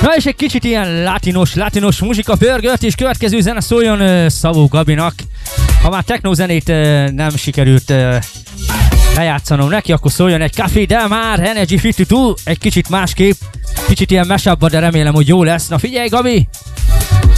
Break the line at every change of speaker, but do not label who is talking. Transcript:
Na és egy kicsit ilyen látinos muzsika pörgött, és következő zene szóljon Szabó Gabinak. Ha már technozenét nem sikerült lejátszanom neki, akkor szóljon egy Café Del Mar, Energy 52, egy kicsit másképp, kicsit ilyen mashup, de remélem, hogy jó lesz. Na figyelj, Gabi!